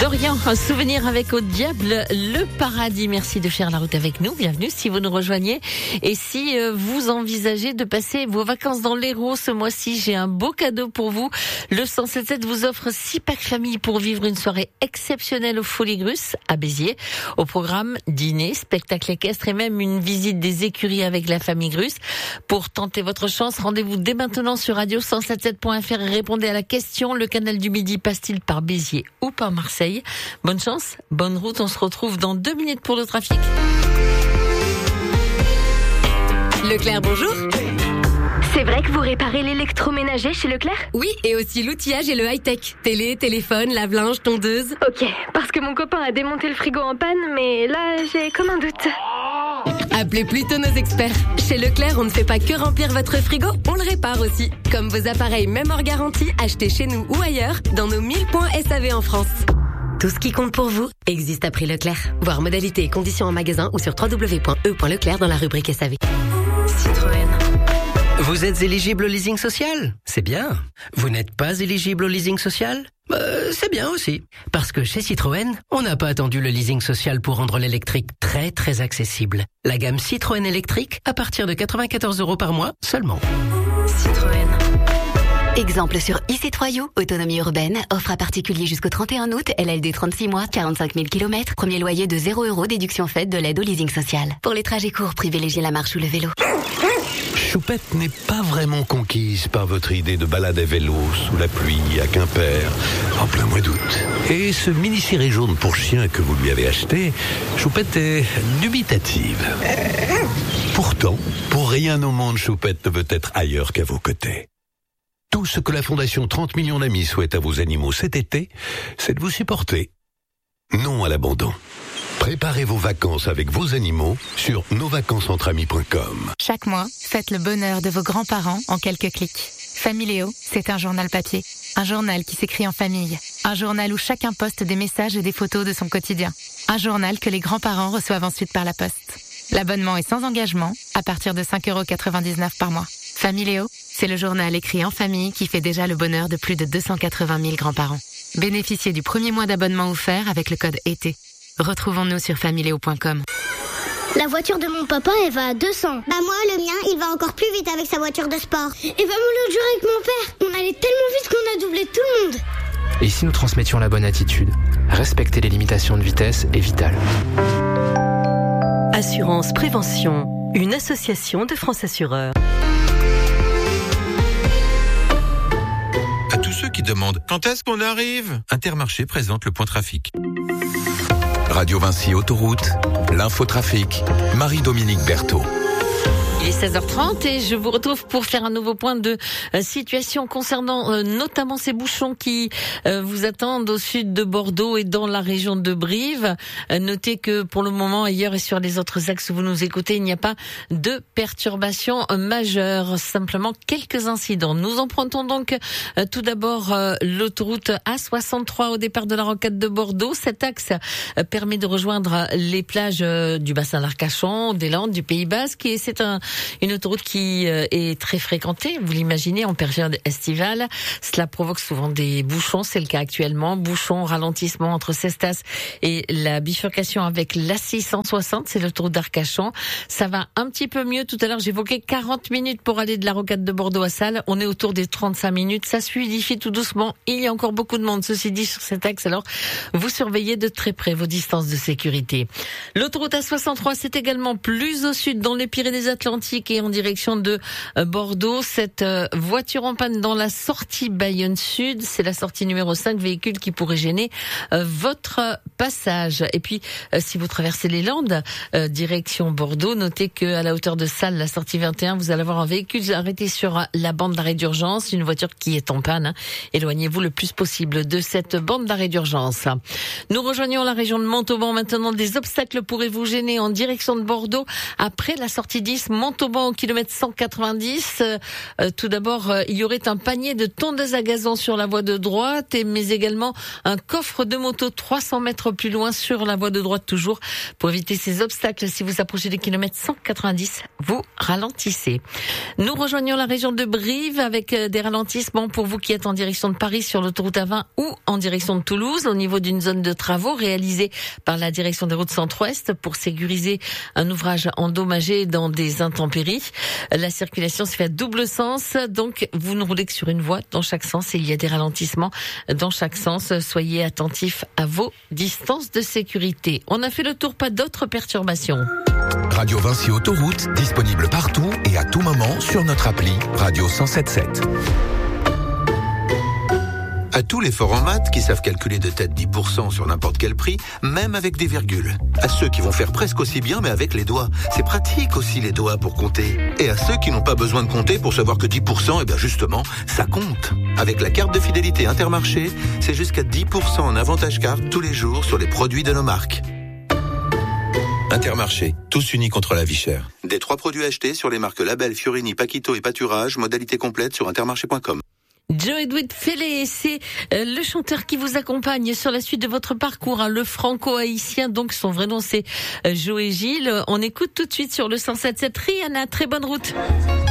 Dorian, un souvenir avec Au diable le paradis. Merci de faire la route avec nous. Bienvenue si vous nous rejoignez. Et si vous envisagez de passer vos vacances dans l'Hérault ce mois-ci, j'ai un beau cadeau pour vous. Le 107.7 vous offre 6 packs famille pour vivre une soirée exceptionnelle au Folies Grus à Béziers. Au programme, dîner, spectacle équestre et même une visite des écuries avec la famille Grus. Pour tenter votre chance, rendez-vous dès maintenant sur radio177.fr et répondez à la question: le canal du Midi passe-t-il par Béziers ou par Marseille? Bonne chance, bonne route, on se retrouve dans 2 minutes pour le trafic. Leclerc, bonjour. C'est vrai que vous réparez l'électroménager chez Leclerc ? Oui, et aussi l'outillage et le high-tech. Télé, téléphone, lave-linge, tondeuse. Ok, parce que mon copain a démonté le frigo en panne, mais là, j'ai comme un doute. Appelez plutôt nos experts. Chez Leclerc, on ne fait pas que remplir votre frigo, on le répare aussi. Comme vos appareils, même hors garantie, achetés chez nous ou ailleurs, dans nos 1000 points SAV en France. Tout ce qui compte pour vous existe à prix Leclerc. Voir modalités et conditions en magasin ou sur www.e.leclerc dans la rubrique SAV. Citroën. Vous êtes éligible au leasing social? C'est bien. Vous n'êtes pas éligible au leasing social? C'est bien aussi. Parce que chez Citroën, on n'a pas attendu le leasing social pour rendre l'électrique très très accessible. La gamme Citroën électrique à partir de 94 € par mois seulement. Citroën. Exemple sur e-C3U, autonomie urbaine, offre à particulier jusqu'au 31 août, LLD 36 mois, 45 000 km, premier loyer de 0 €, déduction faite de l'aide au leasing social. Pour les trajets courts, privilégiez la marche ou le vélo. Choupette n'est pas vraiment conquise par votre idée de balade à vélo sous la pluie à Quimper en plein mois d'août. Et ce mini-ciré jaune pour chien que vous lui avez acheté, Choupette est dubitative. Pourtant, pour rien au monde, Choupette ne veut être ailleurs qu'à vos côtés. Tout ce que la Fondation 30 millions d'amis souhaite à vos animaux cet été, c'est de vous supporter. Non à l'abandon. Préparez vos vacances avec vos animaux sur nosvacancesentramis.com. Chaque mois, faites le bonheur de vos grands-parents en quelques clics. Familéo, c'est un journal papier. Un journal qui s'écrit en famille. Un journal où chacun poste des messages et des photos de son quotidien. Un journal que les grands-parents reçoivent ensuite par la poste. L'abonnement est sans engagement, à partir de 5,99 € par mois. Familéo, c'est le journal écrit en famille qui fait déjà le bonheur de plus de 280 000 grands-parents. Bénéficiez du premier mois d'abonnement offert avec le code ET. Retrouvons-nous sur familéo.com. La voiture de mon papa, elle va à 200. Bah moi, le mien, il va encore plus vite avec sa voiture de sport. Et bah moi, l'autre jour avec mon père, on allait tellement vite qu'on a doublé tout le monde. Et si nous transmettions la bonne attitude? Respecter les limitations de vitesse est vital. Assurance Prévention, une association de France Assureurs. À tous ceux qui demandent quand est-ce qu'on arrive, Intermarché présente le point trafic. Radio Vinci Autoroute, l'infotrafic, Marie-Dominique Berthaud. Il est 16h30 et je vous retrouve pour faire un nouveau point de situation concernant notamment ces bouchons qui vous attendent au sud de Bordeaux et dans la région de Brive. Notez que pour le moment, ailleurs et sur les autres axes où vous nous écoutez, il n'y a pas de perturbations majeures, simplement quelques incidents. Nous empruntons donc tout d'abord l'autoroute A63 au départ de la rocade de Bordeaux. Cet axe permet de rejoindre les plages du bassin d'Arcachon, des Landes, du Pays Basque, et c'est une autoroute qui est très fréquentée, vous l'imaginez, en période estivale. Cela provoque souvent des bouchons, c'est le cas actuellement. Bouchons, ralentissement entre Cestas et la bifurcation avec l'A660, c'est l'autoroute d'Arcachon. Ça va un petit peu mieux. Tout à l'heure, j'évoquais 40 minutes pour aller de la rocade de Bordeaux à Salles. On est autour des 35 minutes. Ça se fluidifie tout doucement. Il y a encore beaucoup de monde, ceci dit, sur cet axe. Alors, vous surveillez de très près vos distances de sécurité. L'autoroute A63, c'est également plus au sud, dans les Pyrénées-Atlantiques et en direction de Bordeaux. Cette voiture en panne dans la sortie Bayonne Sud, c'est la sortie numéro 5, véhicule qui pourrait gêner votre passage. Et puis, si vous traversez les Landes, direction Bordeaux, notez que à la hauteur de Salles, la sortie 21, vous allez avoir un véhicule arrêté sur la bande d'arrêt d'urgence, une voiture qui est en panne. Éloignez-vous le plus possible de cette bande d'arrêt d'urgence. Nous rejoignons la région de Montauban maintenant. Des obstacles pourraient vous gêner en direction de Bordeaux après la sortie 10, Montauban au kilomètre 190. Tout d'abord, il y aurait un panier de tondeuses à gazon sur la voie de droite, mais également un coffre de moto 300 mètres plus loin sur la voie de droite toujours. Pour éviter ces obstacles, si vous approchez du kilomètre 190, vous ralentissez. Nous rejoignons la région de Brive avec des ralentissements pour vous qui êtes en direction de Paris sur l'autoroute A20 ou en direction de Toulouse au niveau d'une zone de travaux réalisée par la direction des routes centre-ouest pour sécuriser un ouvrage endommagé dans des intempéries. La circulation se fait à double sens, donc vous ne roulez que sur une voie dans chaque sens et il y a des ralentissements dans chaque sens. Soyez attentifs à vos distances de sécurité. On a fait le tour, pas d'autres perturbations. Radio Vinci Autoroute, disponible partout et à tout moment sur notre appli Radio 107.7. À tous les forts en maths qui savent calculer de tête 10% sur n'importe quel prix, même avec des virgules. À ceux qui vont faire presque aussi bien mais avec les doigts. C'est pratique aussi les doigts pour compter. Et à ceux qui n'ont pas besoin de compter pour savoir que 10%, bien justement, ça compte. Avec la carte de fidélité Intermarché, c'est jusqu'à 10% en avantage carte tous les jours sur les produits de nos marques. Intermarché, tous unis contre la vie chère. Des 3 produits achetés sur les marques Label, Fiorini, Paquito et Pâturage, modalité complète sur intermarché.com. Joe-Edouard Fellé, c'est le chanteur qui vous accompagne sur la suite de votre parcours, le franco-haïtien, donc son vrai nom c'est Joe et Gilles. On écoute tout de suite sur le 107.7 Rihanna, très bonne route.